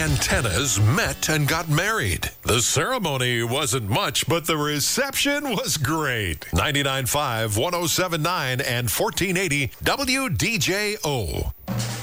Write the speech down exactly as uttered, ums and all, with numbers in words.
antennas met and got married. The ceremony wasn't much, but the reception was great. ninety-nine point five, one oh seven point nine, and fourteen eighty W D J O.